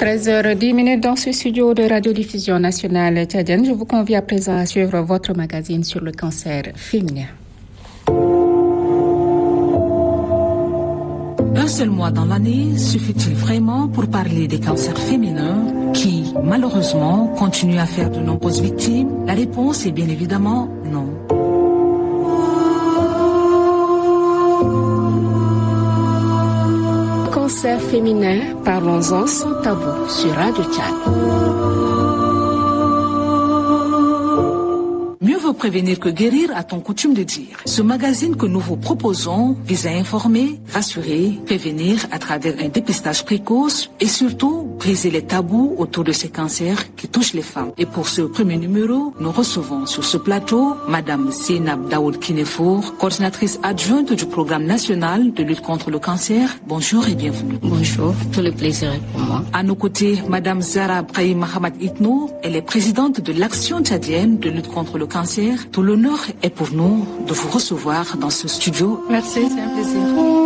13h10 dans ce studio de radiodiffusion nationale tchadienne. Je vous convie à présent à suivre votre magazine sur le cancer féminin. Un seul mois dans l'année suffit-il vraiment pour parler des cancers féminins qui, malheureusement, continuent à faire de nombreuses victimes? La réponse est bien évidemment non. Cancer féminin, parlons-en sans tabou sur Radio Tchad. Mieux vaut prévenir que guérir, a-t-on coutume de dire. Ce magazine que nous vous proposons vise à informer, rassurer, prévenir à travers un dépistage précoce et surtout briser les tabous autour de ces cancers qui touchent les femmes. Et pour ce premier numéro, nous recevons sur ce plateau Madame Zeynab Daoud Kinefour, coordinatrice adjointe du programme national de lutte contre le cancer. Bonjour et bienvenue. Bonjour, tout le plaisir est pour moi. À nos côtés, Madame Zara Brahim Mahamad Itno, elle est présidente de l'Action tchadienne de lutte contre le cancer. Tout l'honneur est pour nous de vous recevoir dans ce studio. Merci, c'est un plaisir.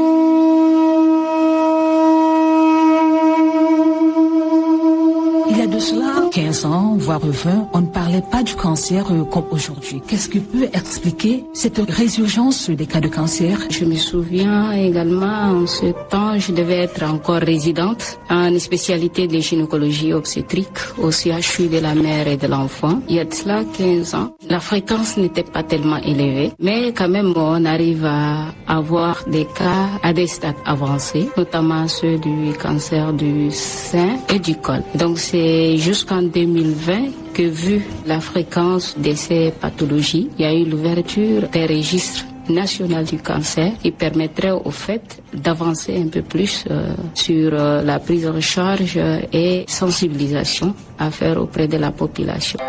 Il y a de cela 15 ans, voire 20, on ne parlait pas du cancer comme aujourd'hui. Qu'est-ce qui peut expliquer cette résurgence des cas de cancer? Je me souviens également, en ce temps, je devais être encore résidente en spécialité de gynécologie obstétrique au CHU de la mère et de l'enfant. Il y a de cela 15 ans. La fréquence n'était pas tellement élevée, mais quand même, on arrive à avoir des cas à des stades avancés, notamment ceux du cancer du sein et du col. Donc, c'est jusqu'en 2020 que, vu la fréquence de ces pathologies, il y a eu l'ouverture des registres national du cancer qui permettrait au fait d'avancer un peu plus sur la prise en charge et sensibilisation à faire auprès de la population.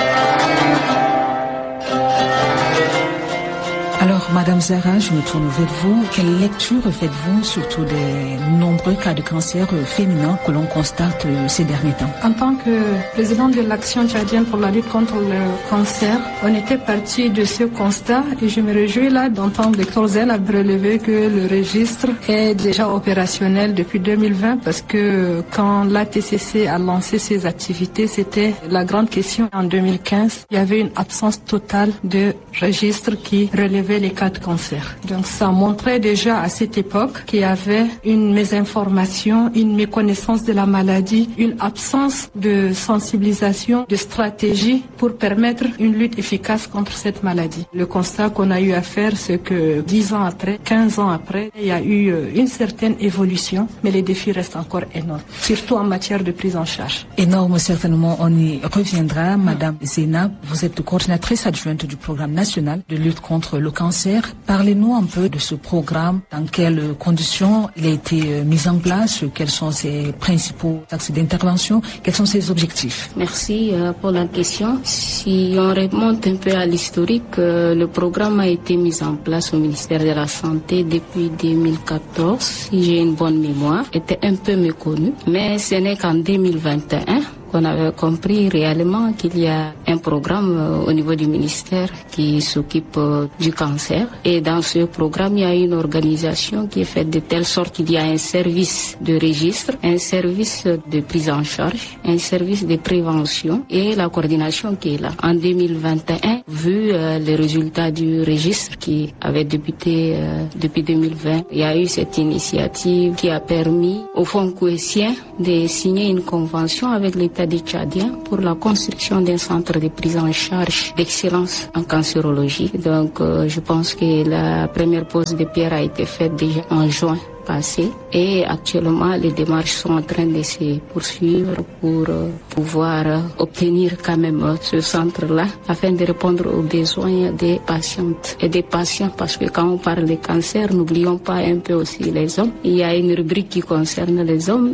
Alors, Madame Zara, je me tourne vers vous. Quelle lecture faites-vous surtout des nombreux cas de cancer féminin que l'on constate ces derniers temps? En tant que présidente de l'Action tchadienne pour la lutte contre le cancer, on était parti de ce constat et je me réjouis là d'entendre Dr Zeynab relever que le registre est déjà opérationnel depuis 2020 parce que quand l'ATCC a lancé ses activités, c'était la grande question. En 2015, il y avait une absence totale de registre qui relevait les cas de cancer. Donc ça montrait déjà à cette époque qu'il y avait une mésinformation, une méconnaissance de la maladie, une absence de sensibilisation, de stratégie pour permettre une lutte efficace contre cette maladie. Le constat qu'on a eu à faire, c'est que 10 ans après, 15 ans après, il y a eu une certaine évolution, mais les défis restent encore énormes, surtout en matière de prise en charge. Énorme, certainement, on y reviendra. Madame Zeynab, vous êtes coordinatrice adjointe du programme national de lutte contre le cancer. Parlez-nous un peu de ce programme, dans quelles conditions il a été mis en place, quels sont ses principaux axes d'intervention, quels sont ses objectifs? Merci pour la question. Si on remonte un peu à l'historique, le programme a été mis en place au ministère de la Santé depuis 2014, si j'ai une bonne mémoire, était un peu méconnu, mais ce n'est qu'en 2021 qu'on avait compris réellement qu'il y a un programme au niveau du ministère qui s'occupe du cancer. Et dans ce programme, il y a une organisation qui est faite de telle sorte qu'il y a un service de registre, un service de prise en charge, un service de prévention et la coordination qui est là. En 2021, vu les résultats du registre qui avait débuté depuis 2020, il y a eu cette initiative qui a permis au Fonds Kouessien de signer une convention avec l'État du Tchadien pour la construction d'un centre de prise en charge d'excellence en cancérologie. Donc, je pense que la première pose de pierre a été faite déjà en juin passé et actuellement les démarches sont en train de se poursuivre pour pouvoir obtenir quand même ce centre-là afin de répondre aux besoins des patientes et des patients, parce que quand on parle de cancer, n'oublions pas un peu aussi les hommes. Il y a une rubrique qui concerne les hommes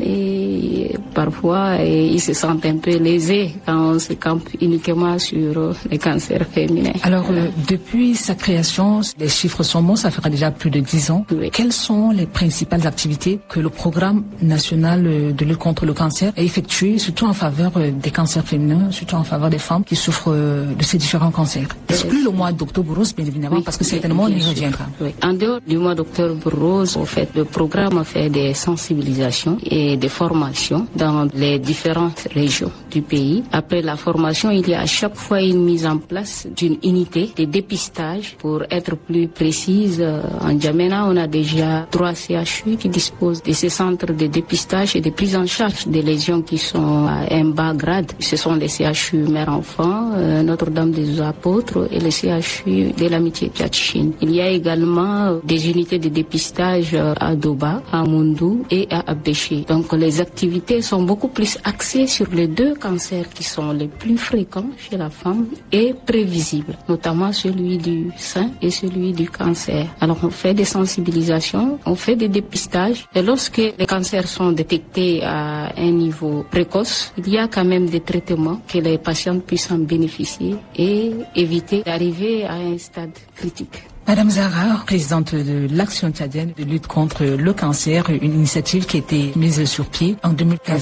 et parfois ils se sentent un peu lésés quand on se campe uniquement sur les cancers féminins. Alors depuis sa création, les chiffres sont bons, ça fera déjà plus de 10 ans. Oui. Quels sont les principaux principales activités que le programme national de lutte contre le cancer a effectuées, surtout en faveur des cancers féminins, surtout en faveur des femmes qui souffrent de ces différents cancers. Exclut le mois d'octobre rose, bien évidemment, oui, parce que certainement on y reviendra. Oui. En dehors du mois d'octobre rose, au fait, le programme a fait des sensibilisations et des formations dans les différentes régions du pays. Après la formation, il y a à chaque fois une mise en place d'une unité de dépistage. Pour être plus précise, en N'Djamena, on a déjà 3 CHU qui disposent de ces centres de dépistage et de prise en charge des lésions qui sont à un bas grade. Ce sont les CHU mère-enfant, Notre-Dame des Apôtres et le CHU de l'Amitié Tchatchine. Il y a également des unités de dépistage à Doba, à Mundou et à Abéché. Donc les activités sont beaucoup plus axées sur les 2 cancers qui sont les plus fréquents chez la femme et prévisibles, notamment celui du sein et celui du cancer. Alors on fait des sensibilisations, on fait des dépistages et lorsque les cancers sont détectés à un niveau précoce, il y a quand même des traitements que les patients puissent en bénéficier et éviter d'arriver à un stade critique. Madame Zahra, présidente de l'Action tchadienne de lutte contre le cancer, une initiative qui a été mise sur pied en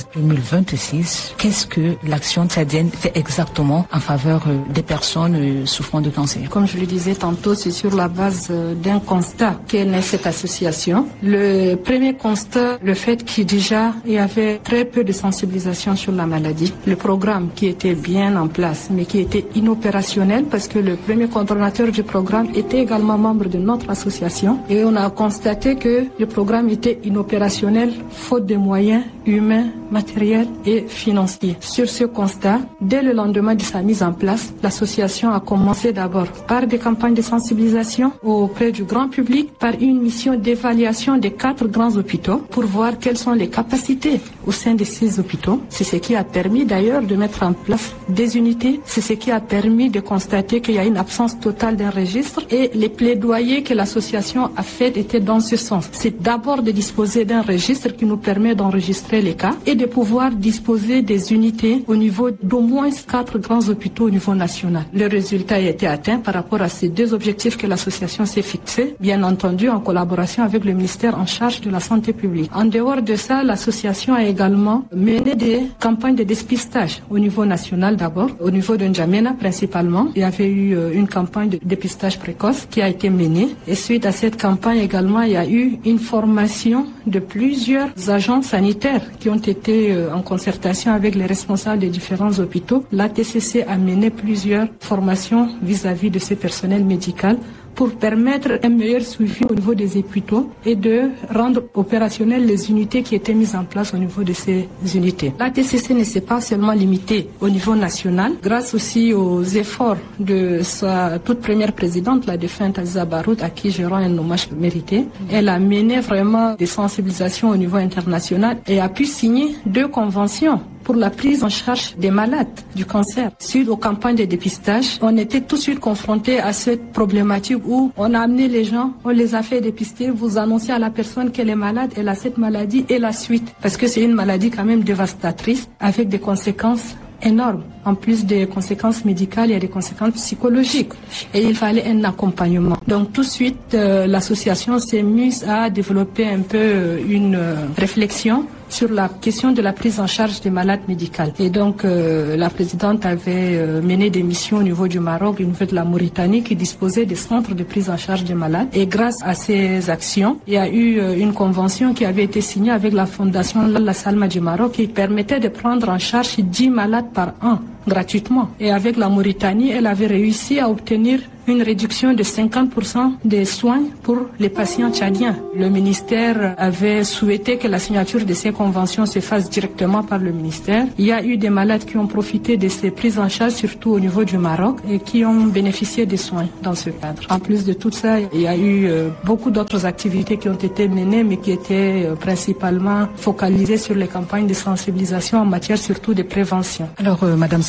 2015-2026. Qu'est-ce que l'Action tchadienne fait exactement en faveur des personnes souffrant de cancer? Comme je le disais tantôt, c'est sur la base d'un constat qu'est née cette association. Le premier constat, le fait qu'il y avait très peu de sensibilisation sur la maladie. Le programme qui était bien en place, mais qui était inopérationnel parce que le premier coordonnateur du programme était également membre de notre association et on a constaté que le programme était inopérationnel faute de moyens humains, matériels et financiers. Sur ce constat, dès le lendemain de sa mise en place, l'association a commencé d'abord par des campagnes de sensibilisation auprès du grand public, par une mission d'évaluation des 4 grands hôpitaux pour voir quelles sont les capacités au sein de ces hôpitaux. C'est ce qui a permis d'ailleurs de mettre en place des unités. C'est ce qui a permis de constater qu'il y a une absence totale d'un registre et les plaidoyer que l'association a fait était dans ce sens. C'est d'abord de disposer d'un registre qui nous permet d'enregistrer les cas et de pouvoir disposer des unités au niveau d'au moins 4 grands hôpitaux au niveau national. Le résultat a été atteint par rapport à ces 2 objectifs que l'association s'est fixés, bien entendu en collaboration avec le ministère en charge de la santé publique. En dehors de ça, l'association a également mené des campagnes de dépistage au niveau national d'abord, au niveau de N'Djamena principalement. Il y avait eu une campagne de dépistage précoce qui a été menée. Et suite à cette campagne également, il y a eu une formation de plusieurs agents sanitaires qui ont été en concertation avec les responsables des différents hôpitaux. L'ATCC a mené plusieurs formations vis-à-vis de ce personnel médical pour permettre un meilleur suivi au niveau des hôpitaux et de rendre opérationnelles les unités qui étaient mises en place au niveau de ces unités. La TCC ne s'est pas seulement limitée au niveau national, grâce aussi aux efforts de sa toute première présidente, la défunte Aziza Barout, à qui je rends un hommage mérité. Elle a mené vraiment des sensibilisations au niveau international et a pu signer 2 conventions pour la prise en charge des malades du cancer. Suite aux campagnes de dépistage, on était tout de suite confrontés à cette problématique où on a amené les gens, on les a fait dépister, vous annoncez à la personne qu'elle est malade, elle a cette maladie et la suite. Parce que c'est une maladie quand même dévastatrice avec des conséquences énormes. En plus des conséquences médicales, il y a des conséquences psychologiques. Et il fallait un accompagnement. Donc tout de suite, l'association s'est mise à développer un peu une réflexion sur la question de la prise en charge des malades médicales. Et donc, la présidente avait mené des missions au niveau du Maroc, au niveau de la Mauritanie, qui disposait des centres de prise en charge des malades. Et grâce à ces actions, il y a eu une convention qui avait été signée avec la fondation Lalla Salma du Maroc qui permettait de prendre en charge 10 malades par an, gratuitement. Et avec la Mauritanie, elle avait réussi à obtenir une réduction de 50% des soins pour les patients tchadiens. Le ministère avait souhaité que la signature de ces conventions se fasse directement par le ministère. Il y a eu des malades qui ont profité de ces prises en charge, surtout au niveau du Maroc, et qui ont bénéficié des soins dans ce cadre. En plus de tout ça, il y a eu beaucoup d'autres activités qui ont été menées, mais qui étaient principalement focalisées sur les campagnes de sensibilisation en matière surtout de prévention. Alors, Madame Zahra,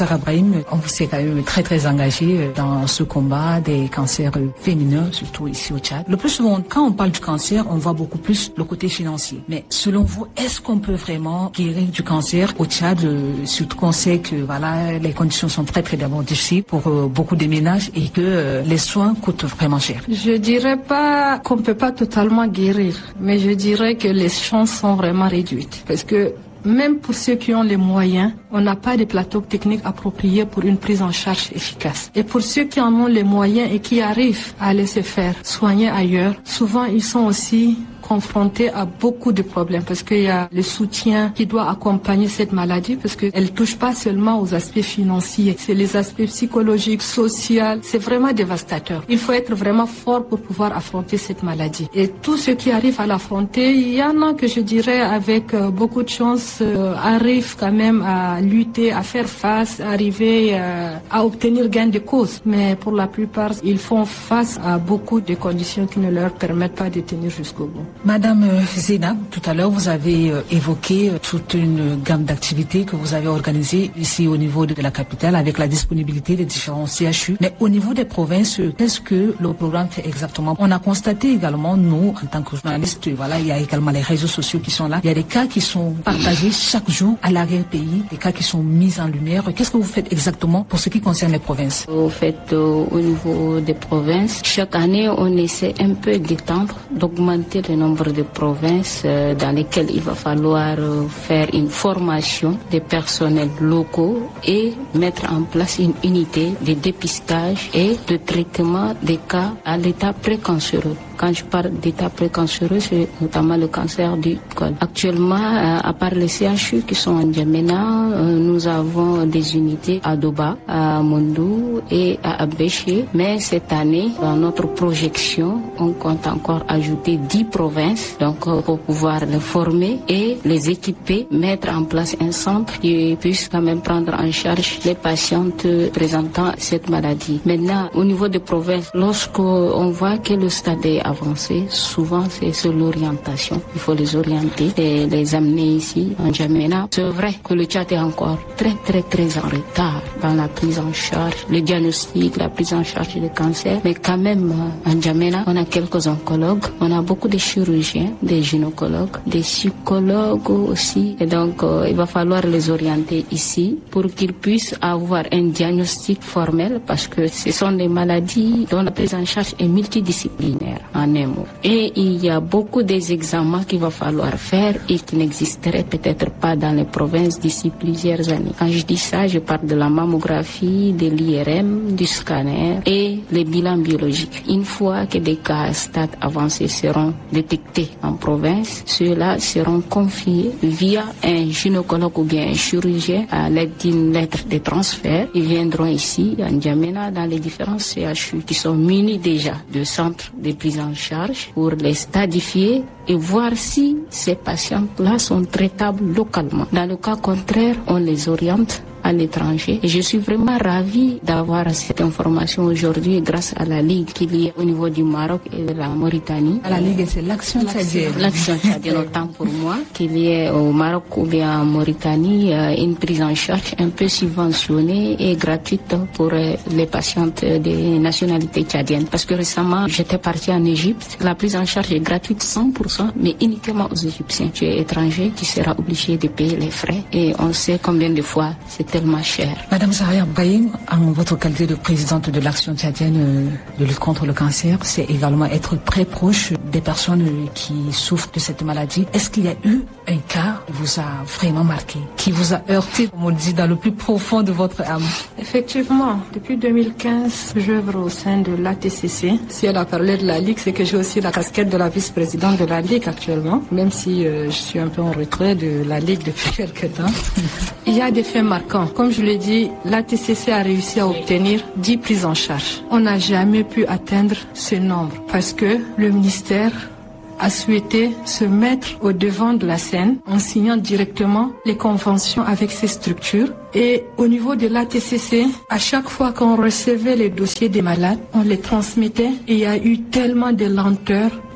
Zahra Brahim, on s'est quand même très très engagé dans ce combat des cancers féminins, surtout ici au Tchad. Le plus souvent, quand on parle du cancer, on voit beaucoup plus le côté financier. Mais selon vous, est-ce qu'on peut vraiment guérir du cancer au Tchad, surtout qu'on sait que voilà, les conditions sont très très d'abord difficiles pour beaucoup de ménages et que les soins coûtent vraiment cher? Je dirais pas qu'on peut pas totalement guérir, mais je dirais que les chances sont vraiment réduites. Parce que même pour ceux qui ont les moyens, on n'a pas de plateau technique approprié pour une prise en charge efficace. Et pour ceux qui en ont les moyens et qui arrivent à aller se faire soigner ailleurs, souvent ils sont aussi confrontés à beaucoup de problèmes parce qu'il y a le soutien qui doit accompagner cette maladie parce qu'elle touche pas seulement aux aspects financiers, c'est les aspects psychologiques, sociaux, c'est vraiment dévastateur. Il faut être vraiment fort pour pouvoir affronter cette maladie. Et tous ceux qui arrivent à l'affronter, il y en a que je dirais avec beaucoup de chance arrivent quand même à lutter, à faire face, arriver à obtenir gain de cause. Mais pour la plupart, ils font face à beaucoup de conditions qui ne leur permettent pas de tenir jusqu'au bout. Madame Zénab, tout à l'heure, vous avez évoqué toute une gamme d'activités que vous avez organisées ici au niveau de la capitale avec la disponibilité des différents CHU. Mais au niveau des provinces, qu'est-ce que le programme fait exactement? On a constaté également, nous, en tant que journalistes, voilà, il y a également les réseaux sociaux qui sont là. Il y a des cas qui sont partagés chaque jour à l'arrière-pays, des cas qui sont mis en lumière. Qu'est-ce que vous faites exactement pour ce qui concerne les provinces? Au fait, au niveau des provinces, chaque année, on essaie un peu d'étendre, d'augmenter le nombre de provinces dans lesquelles il va falloir faire une formation des personnels locaux et mettre en place une unité de dépistage et de traitement des cas à l'état précancéreux. Quand je parle d'état précancéreux, c'est notamment le cancer du col. Actuellement, à part les CHU qui sont en Djamena, nous avons des unités à Doba, à Mondou et à Abéché. Mais cette année, dans notre projection, on compte encore ajouter 10 provinces, donc pour pouvoir les former et les équiper, mettre en place un centre qui puisse quand même prendre en charge les patientes présentant cette maladie. Maintenant, au niveau des provinces, lorsqu'on voit que le stade est avancé, souvent c'est sur l'orientation. Il faut les orienter et les amener ici en Djamena. C'est vrai que le Tchad est encore très en retard dans la prise en charge, le diagnostic, la prise en charge des cancers. Mais quand même, en Djamena, on a quelques oncologues, on a beaucoup de chirurgiens, des gynécologues, des psychologues aussi. Et donc, il va falloir les orienter ici pour qu'ils puissent avoir un diagnostic formel parce que ce sont des maladies dont la prise en charge est multidisciplinaire. En un mot. Et il y a beaucoup des examens qu'il va falloir faire et qui n'existeraient peut-être pas dans les provinces d'ici plusieurs années. Quand je dis ça, je parle de la mammographie, de l'IRM, du scanner et les bilans biologiques. Une fois que des cas à stade avancé seront détectés en province, ceux-là seront confiés via un gynécologue ou bien un chirurgien à l'aide d'une lettre de transfert. Ils viendront ici, en Djamena, dans les différents CHU qui sont munis déjà de centres de prise en charge pour les stadifier et voir si ces patients-là sont traitables localement. Dans le cas contraire, on les oriente à l'étranger. Et je suis vraiment ravie d'avoir cette information aujourd'hui grâce à la Ligue qu'il y a au niveau du Maroc et de la Mauritanie. La Ligue, c'est l'Action tchadienne. L'Action tchadienne, autant pour moi, qu'il y ait au Maroc ou bien en Mauritanie une prise en charge un peu subventionnée et gratuite pour les patientes des nationalités tchadiennes. Parce que récemment, j'étais partie en Égypte. La prise en charge est gratuite 100%, mais uniquement aux Égyptiens. Tu es étranger, tu seras obligé de payer les frais. Et on sait combien de fois c'est tellement cher. Madame Zahra Brahim, en votre qualité de présidente de l'Action tchadienne de lutte contre le cancer, c'est également être très proche des personnes qui souffrent de cette maladie. Est-ce qu'il y a eu un cas qui vous a vraiment marqué, qui vous a heurté, comme on dit, dans le plus profond de votre âme? Effectivement, depuis 2015, j'œuvre au sein de l'ATCC. Si elle a parlé de la Ligue, c'est que j'ai aussi la casquette de la vice-présidente de la Ligue actuellement, même si je suis un peu en retrait de la Ligue depuis quelques temps. Il y a des faits marquants. Comme je l'ai dit, l'ATCC a réussi à obtenir 10 prises en charge. On n'a jamais pu atteindre ce nombre parce que le ministère a souhaité se mettre au devant de la scène en signant directement les conventions avec ces structures. Et au niveau de l'ATCC, à chaque fois qu'on recevait les dossiers des malades, on les transmettait et il y a eu tellement de lenteur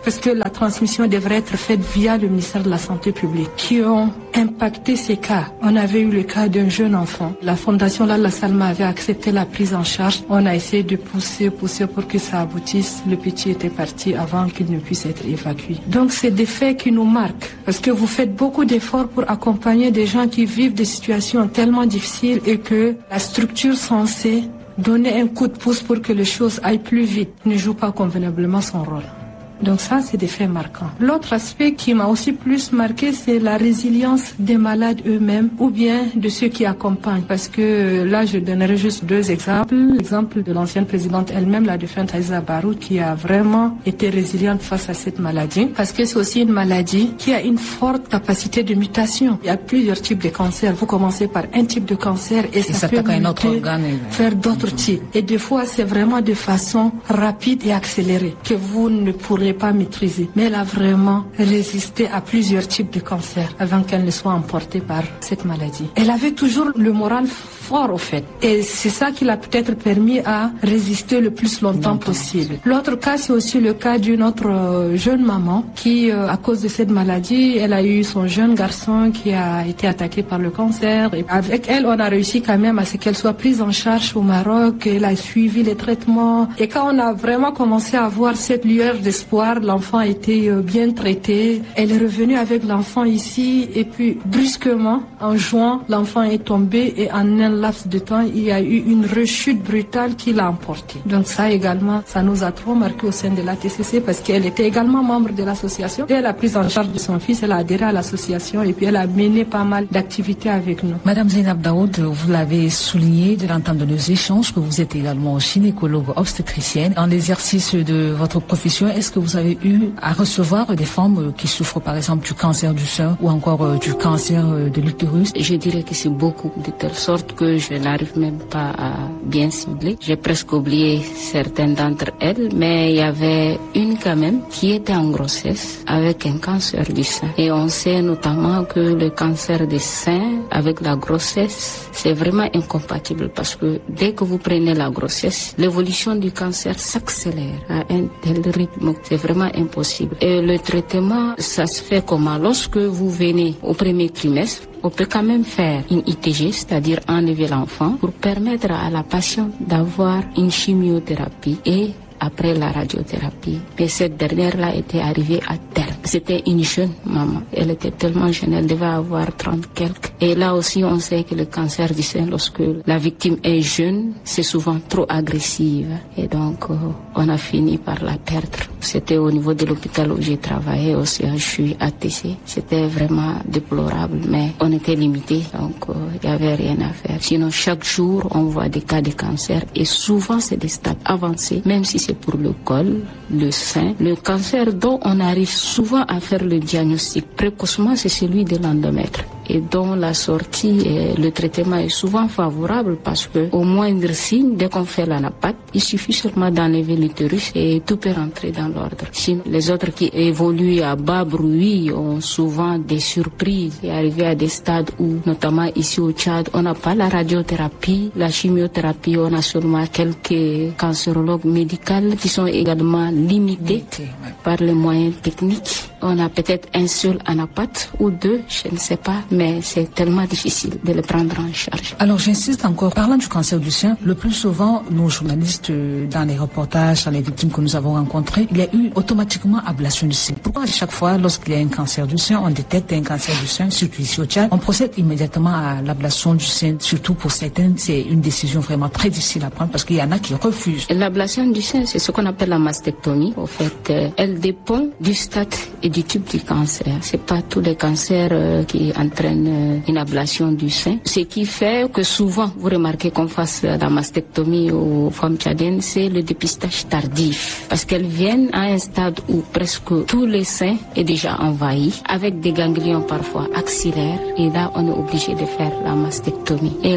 parce que la transmission devrait être faite via le ministère de la Santé publique, qui ont impacté ces cas. On avait eu le cas d'un jeune enfant. La fondation Lalla Salma avait accepté la prise en charge. On a essayé de pousser pour que ça aboutisse. Le petit était parti avant qu'il ne puisse être évacué. Donc c'est des faits qui nous marquent, parce que vous faites beaucoup d'efforts pour accompagner des gens qui vivent des situations tellement difficiles et que la structure censée donner un coup de pouce pour que les choses aillent plus vite ne joue pas convenablement son rôle. Donc ça, c'est des faits marquants. L'autre aspect qui m'a aussi plus marqué, c'est la résilience des malades eux-mêmes ou bien de ceux qui accompagnent. Parce que là, je donnerai juste 2 exemples. L'exemple de l'ancienne présidente elle-même, la défunte Aïssa Barou, qui a vraiment été résiliente face à cette maladie. Parce que c'est aussi une maladie qui a une forte capacité de mutation. Il y a plusieurs types de cancers. Vous commencez par un type de cancer et ça peut muter, faire d'autres types. Et des fois, c'est vraiment de façon rapide et accélérée que vous ne pourrez pas maîtriser, mais elle a vraiment résisté à plusieurs types de cancers avant qu'elle ne soit emportée par cette maladie. Elle avait toujours le moral fort au fait, et c'est ça qui l'a peut-être permis à résister le plus longtemps possible. L'autre cas, c'est aussi le cas d'une autre jeune maman qui, à cause de cette maladie, elle a eu son jeune garçon qui a été attaqué par le cancer. Et avec elle, on a réussi quand même à ce qu'elle soit prise en charge au Maroc. Elle a suivi les traitements. Et quand on a vraiment commencé à voir cette lueur d'espoir, l'enfant a été bien traité. Elle est revenue avec l'enfant ici et puis brusquement, en juin, l'enfant est tombé et en un laps de temps, il y a eu une rechute brutale qui l'a emporté. Donc ça également, ça nous a trop marqué au sein de l'ATCC parce qu'elle était également membre de l'association. Dès la prise en charge de son fils, elle a adhéré à l'association et puis elle a mené pas mal d'activités avec nous. Madame Zainab Daoud, vous l'avez souligné de l'entame de nos échanges que vous êtes également gynécologue obstétricienne. En l'exercice de votre profession, est-ce que vous avez eu à recevoir des femmes qui souffrent par exemple du cancer du sein ou encore du cancer de l'utérus? Je dirais que c'est beaucoup, de telle sorte que je n'arrive même pas à bien cibler. J'ai presque oublié certaines d'entre elles, mais il y avait une quand même qui était en grossesse avec un cancer du sein. Et on sait notamment que le cancer du sein avec la grossesse, c'est vraiment incompatible parce que dès que vous prenez la grossesse, l'évolution du cancer s'accélère à un tel rythme. C'est vraiment impossible. Et le traitement, ça se fait comment? Lorsque vous venez au premier trimestre, on peut quand même faire une ITG, c'est-à-dire enlever l'enfant, pour permettre à la patiente d'avoir une chimiothérapie et après la radiothérapie. Mais cette dernière-là était arrivée à terme. C'était une jeune maman. Elle était tellement jeune, elle devait avoir 30 quelques. Et là aussi, on sait que le cancer du sein, lorsque la victime est jeune, c'est souvent trop agressive. Et donc, on a fini par la perdre. C'était au niveau de l'hôpital où j'ai travaillé, au CHU ATC. C'était vraiment déplorable, mais on était limité, donc il n'y avait rien à faire. Sinon, chaque jour, on voit des cas de cancer et souvent, c'est des stades avancés, même si c'est pour le col, le sein. Le cancer dont on arrive souvent à faire le diagnostic précocement, c'est celui de l'endomètre, et dont la sortie et le traitement est souvent favorable parce que au moindre signe, dès qu'on fait l'anapathe, il suffit seulement d'enlever l'utérus et tout peut rentrer dans l'ordre. Sinon, les autres qui évoluent à bas bruit ont souvent des surprises et arrivent à des stades où, notamment ici au Tchad, on n'a pas la radiothérapie, la chimiothérapie, on a seulement quelques cancérologues médicaux qui sont également limités par les moyens techniques. On a peut-être un seul anapathe ou deux, je ne sais pas, mais c'est tellement difficile de le prendre en charge. Alors j'insiste encore, parlant du cancer du sein, le plus souvent, nos journalistes, dans les reportages, dans les victimes que nous avons rencontrées, il y a eu automatiquement ablation du sein. Pourquoi à chaque fois, lorsqu'il y a un cancer du sein, on détecte un cancer du sein, surtout ici au Tchad, on procède immédiatement à l'ablation du sein, surtout pour certaines, c'est une décision vraiment très difficile à prendre parce qu'il y en a qui refusent. L'ablation du sein, c'est ce qu'on appelle la mastectomie. En fait, elle dépend du stade et du type du cancer. C'est pas tous les cancers qui entraînent une ablation du sein. Ce qui fait que souvent, vous remarquez qu'on fasse la mastectomie aux femmes tchadiennes, c'est le dépistage tardif. Parce qu'elles viennent à un stade où presque tout le sein est déjà envahi, avec des ganglions parfois axillaires. Et là, on est obligé de faire la mastectomie. Et la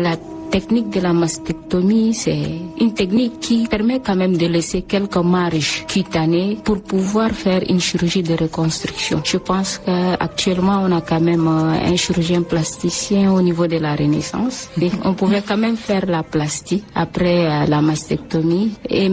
technique de la mastectomie, c'est une technique qui permet quand même de laisser quelques marges cutanées pour pouvoir faire une chirurgie de reconstruction. Je pense qu'actuellement, on a quand même un chirurgien plasticien au niveau de la Renaissance. Et on pouvait quand même faire la plastie après la mastectomie.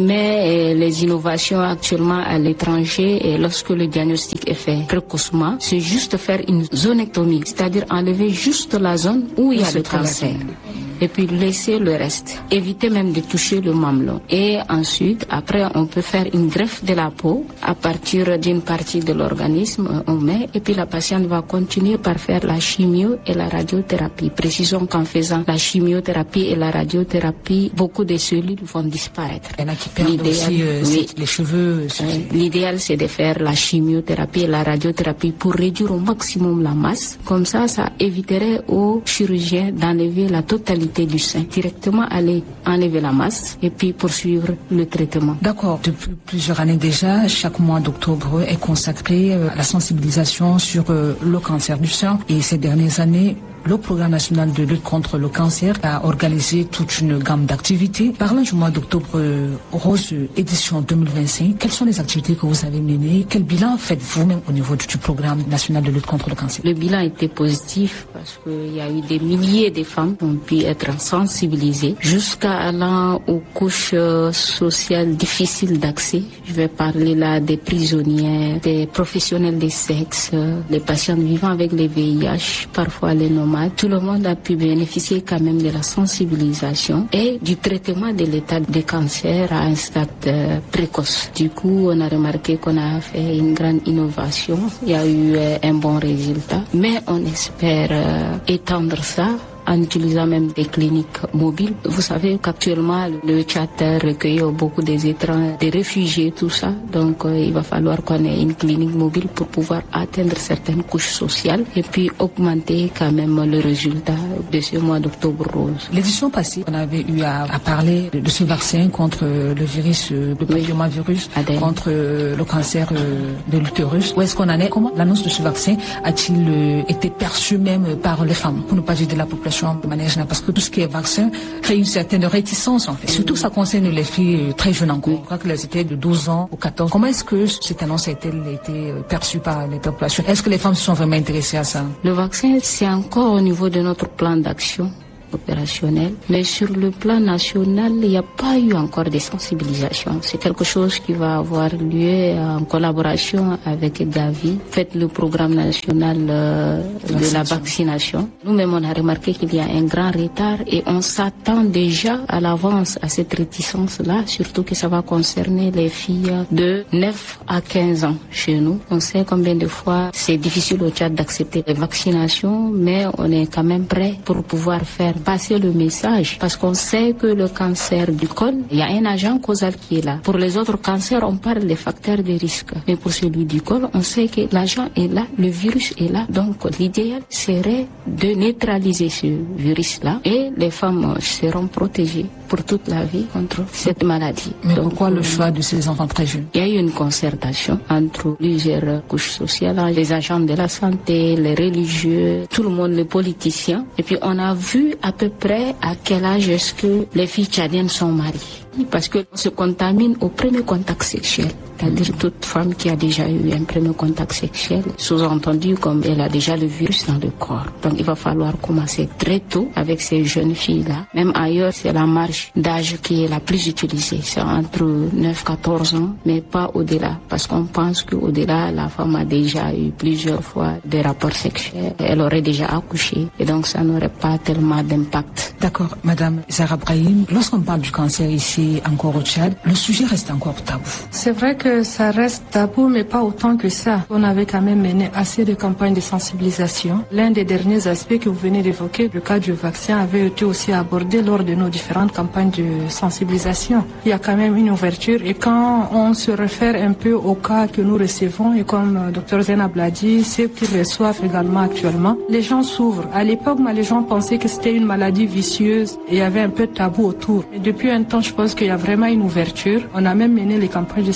Mais les innovations actuellement à l'étranger, et lorsque le diagnostic est fait précocement, c'est juste faire une zonectomie, c'est-à-dire enlever juste la zone où il y a le cancer. Et puis laisser le reste. Éviter même de toucher le mamelon. Et ensuite, après, on peut faire une greffe de la peau à partir d'une partie de l'organisme, on met, et puis la patiente va continuer par faire la chimio et la radiothérapie. Précisons qu'en faisant la chimiothérapie et la radiothérapie, beaucoup de cellules vont disparaître. Il y en a qui perdent aussi les cheveux. L'idéal, c'est de faire la chimiothérapie et la radiothérapie pour réduire au maximum la masse. Comme ça éviterait aux chirurgiens d'enlever la totalité du sein, directement aller enlever la masse et puis poursuivre le traitement. D'accord. Depuis plusieurs années déjà, chaque mois d'octobre est consacré à la sensibilisation sur le cancer du sein. Et ces dernières années, le Programme national de lutte contre le cancer a organisé toute une gamme d'activités. Parlant du mois d'octobre rose édition 2025, quelles sont les activités que vous avez menées? Quel bilan faites-vous même au niveau du Programme national de lutte contre le cancer? Le bilan était positif parce qu'il y a eu des milliers de femmes qui ont pu être sensibilisées jusqu'à allant aux couches sociales difficiles d'accès. Je vais parler là des prisonnières, des professionnels des sexes, des patients vivant avec les VIH, parfois les nomades. Tout le monde a pu bénéficier quand même de la sensibilisation et du traitement de l'état de cancer à un stade précoce. Du coup, on a remarqué qu'on a fait une grande innovation. Il y a eu un bon résultat, mais on espère étendre ça en utilisant même des cliniques mobiles. Vous savez qu'actuellement, le Tchad recueille beaucoup des étrangers, des réfugiés, tout ça. Donc, il va falloir qu'on ait une clinique mobile pour pouvoir atteindre certaines couches sociales et puis augmenter quand même le résultat de ce mois d'octobre rose. L'édition passée, on avait eu à parler de ce vaccin contre le virus, le papillomavirus, contre le cancer de l'utérus. Où est-ce qu'on en est? Comment l'annonce de ce vaccin a-t-il été perçu même par les femmes, pour ne pas dire de la population de manière générale, parce que tout ce qui est vaccin crée une certaine réticence en fait. Surtout ça concerne les filles très jeunes encore. Je crois qu'elles étaient de 12 ans ou 14. Comment est-ce que cette annonce a été perçue par les populations? Est-ce que les femmes se sont vraiment intéressées à ça? Le vaccin, c'est encore au niveau de notre plan d'action opérationnel, mais sur le plan national, il n'y a pas eu encore de sensibilisation. C'est quelque chose qui va avoir lieu en collaboration avec Gavi, fait le programme national de la vaccination. Nous-mêmes, on a remarqué qu'il y a un grand retard et on s'attend déjà à l'avance à cette réticence-là, surtout que ça va concerner les filles de 9 à 15 ans chez nous. On sait combien de fois c'est difficile au Tchad d'accepter les vaccinations, mais on est quand même prêt pour pouvoir faire passer le message, parce qu'on sait que le cancer du col, il y a un agent causal qui est là. Pour les autres cancers, on parle des facteurs de risque. Mais pour celui du col, on sait que l'agent est là, le virus est là. Donc l'idéal serait de neutraliser ce virus-là et les femmes seront protégées pour toute la vie contre cette maladie. Mais donc, pourquoi le choix de ces enfants très jeunes? Il y a eu une concertation entre plusieurs couches sociales, les agents de la santé, les religieux, tout le monde, les politiciens. Et puis on a vu à peu près à quel âge est-ce que les filles tchadiennes sont mariées. Parce qu'on se contamine au premier contact sexuel. C'est-à-dire toute femme qui a déjà eu un premier contact sexuel, sous-entendu comme elle a déjà le virus dans le corps. Donc il va falloir commencer très tôt avec ces jeunes filles-là. Même ailleurs, c'est la marge d'âge qui est la plus utilisée. C'est entre 9-14 ans, mais pas au-delà. Parce qu'on pense qu'au-delà, la femme a déjà eu plusieurs fois des rapports sexuels. Elle aurait déjà accouché. Et donc ça n'aurait pas tellement d'impact. D'accord. Madame Zahra Brahim, lorsqu'on parle du cancer ici, encore au Tchad, le sujet reste encore tabou. C'est vrai que ça reste tabou, mais pas autant que ça. On avait quand même mené assez de campagnes de sensibilisation. L'un des derniers aspects que vous venez d'évoquer, le cas du vaccin, avait été aussi abordé lors de nos différentes campagnes de sensibilisation. Il y a quand même une ouverture, et quand on se réfère un peu aux cas que nous recevons, et comme Dr Zainab l'a dit, ceux qu'ils reçoivent également actuellement, les gens s'ouvrent. À l'époque, les gens pensaient que c'était une maladie vicieuse et il y avait un peu de tabou autour. Et depuis un temps, je pense qu'il y a vraiment une ouverture. On a même mené les campagnes de sensibilisation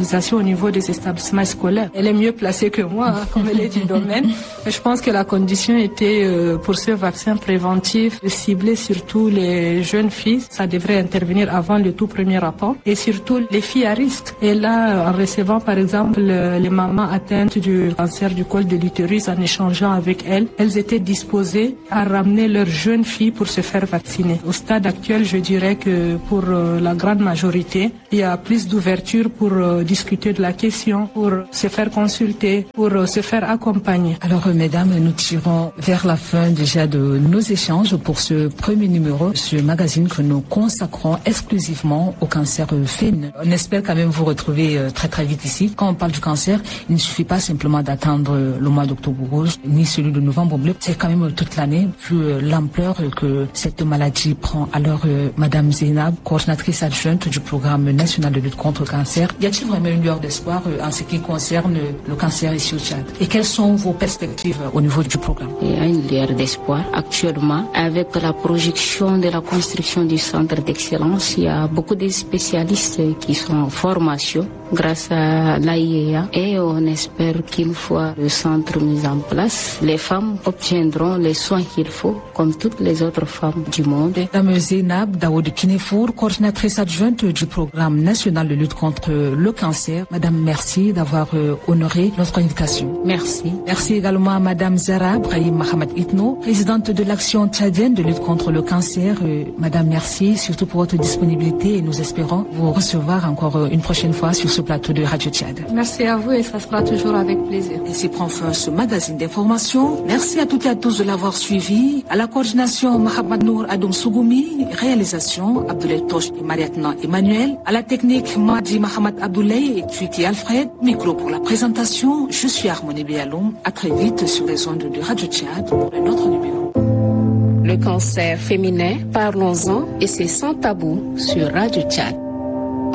sensibilisation au niveau des établissements scolaires. Elle est mieux placée que moi, comme elle est du domaine. Mais je pense que la condition était pour ce vaccin préventif de cibler surtout les jeunes filles. Ça devrait intervenir avant le tout premier rapport. Et surtout les filles à risque. Et là, en recevant par exemple les mamans atteintes du cancer du col de l'utérus, en échangeant avec elles étaient disposées à ramener leurs jeunes filles pour se faire vacciner. Au stade actuel, je dirais que pour la grande majorité, il y a plus d'ouverture pour discuter de la question, pour se faire consulter, pour se faire accompagner. Alors, mesdames, nous tirons vers la fin déjà de nos échanges pour ce premier numéro, ce magazine que nous consacrons exclusivement au cancer féminin. On espère quand même vous retrouver très très vite ici. Quand on parle du cancer, il ne suffit pas simplement d'attendre le mois d'octobre rose, ni celui de novembre bleu. C'est quand même toute l'année, vu l'ampleur que cette maladie prend. Alors, Madame Zeynab, coordinatrice adjointe du programme national de lutte contre le cancer, y a-t-il vraiment une lueur d'espoir en ce qui concerne le cancer ici au Tchad? Et quelles sont vos perspectives au niveau du programme? Il y a une lueur d'espoir actuellement avec la projection de la construction du centre d'excellence. Il y a beaucoup de spécialistes qui sont en formation grâce à l'AIEA et on espère qu'une fois le centre mis en place, les femmes obtiendront les soins qu'il faut comme toutes les autres femmes du monde. Madame Zeynab Daoud Kinefour, coordinatrice adjointe du programme national de lutte contre le cancer. Madame, merci d'avoir honoré notre invitation. Merci. Merci également à Madame Zara Brahim Mohamed Itno, présidente de l'action tchadienne de lutte contre le cancer. Madame, merci surtout pour votre disponibilité et nous espérons vous recevoir encore une prochaine fois sur ce plateau de Radio Tchad. Merci à vous et ça sera toujours avec plaisir. Ainsi prend fin ce magazine d'information. Merci à toutes et à tous de l'avoir suivi. À la coordination, Mohamed Nour Adoum Sougoumi. Réalisation, Abdoulaye Tosh et Mariatna Emmanuel. À la technique, Mahdi Mohamed Abdoulaye et Twiki Alfred. Micro pour la présentation, je suis Harmonie Bialoum. À très vite sur les ondes de Radio Tchad pour un autre numéro. Le cancer féminin, parlons-en et c'est sans tabou sur Radio Tchad.